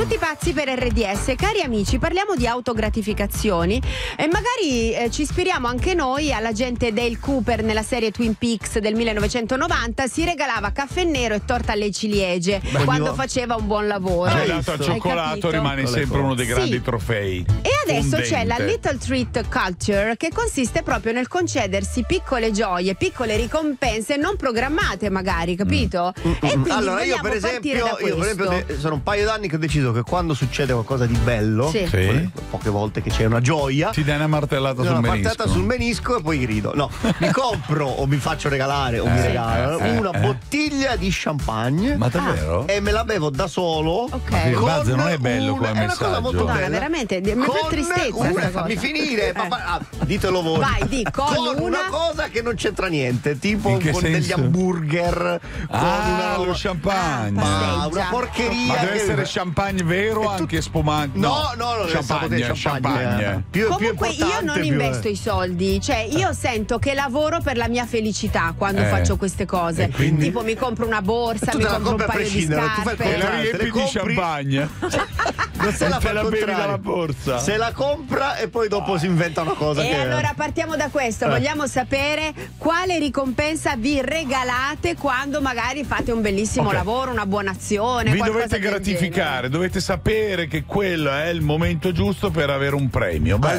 Tutti pazzi per RDS. Cari amici, parliamo di autogratificazioni e magari ci ispiriamo anche noi alla gente Dale Cooper nella serie Twin Peaks del 1990. Si regalava caffè nero e torta alle ciliegie quando faceva un buon lavoro. Gelato al cioccolato rimane sempre uno dei grandi trofei. E adesso fondente. c'è la Little Treat Culture, che consiste proprio nel concedersi piccole gioie, piccole ricompense non programmate magari, capito? E quindi allora io per esempio sono un paio d'anni che ho deciso che quando succede qualcosa di bello, poche volte che c'è una gioia, ti dai una martellata sul menisco e poi grido. No, mi compro o mi faccio regalare o mi regalano una bottiglia di champagne. Ma davvero? E me la bevo da solo. Ok. Buzz, non è bello come messaggio. È una cosa molto bella. Veramente, mi fa tristezza. Fammi finire. Ditelo voi. Vai, con una cosa che non c'entra niente, tipo con degli hamburger, con lo champagne. Ma una porcheria. Ma deve essere champagne vero o anche spumante? No, champagne. Comunque io non investo i soldi, cioè io sento che lavoro per la mia felicità quando faccio queste cose. Tipo mi compro una borsa, mi compro un paio di scarpe. E la riempi di champagne. Non se la fa la bevi dalla borsa. Se la compra e poi dopo si inventa una cosa. E allora partiamo da questo. Vogliamo sapere quale ricompensa vi regalate quando magari fate un bellissimo lavoro, una buona azione. Vi dovete gratificare, dovete sapere che quello è il momento giusto per avere un premio. Bello. Al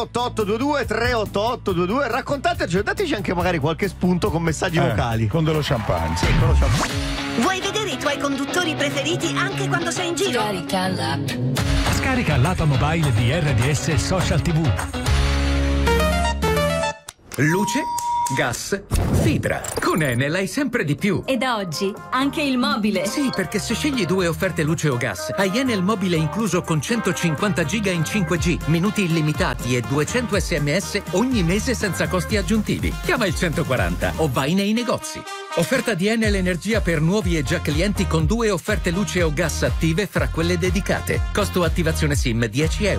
38822 raccontateci, dateci anche magari qualche spunto con messaggi vocali. Con dello champagne. Sì, con lo champagne. Vuoi vedere i tuoi conduttori preferiti anche quando sei in giro? Scarica l'app. Scarica l'app mobile di RDS Social TV. Luce, gas, fibra. Con Enel hai sempre di più. E da oggi anche il mobile. Sì, perché se scegli 2 offerte luce o gas, hai Enel mobile incluso con 150 giga in 5G, minuti illimitati e 200 SMS ogni mese senza costi aggiuntivi. Chiama il 140 o vai nei negozi. Offerta di Enel Energia per nuovi e già clienti con 2 offerte luce o gas attive fra quelle dedicate. Costo attivazione SIM €10.